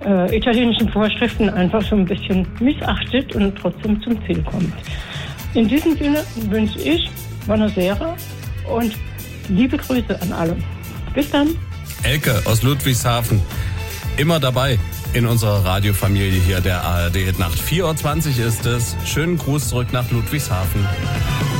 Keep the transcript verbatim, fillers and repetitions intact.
äh, italienischen Vorschriften einfach so ein bisschen missachtet und trotzdem zum Ziel kommt. In diesem Sinne wünsche ich Buonasera und liebe Grüße an alle. Bis dann. Elke aus Ludwigshafen, immer dabei in unserer Radiofamilie hier der A R D Hit Nacht. vier Uhr zwanzig ist es. Schönen Gruß zurück nach Ludwigshafen.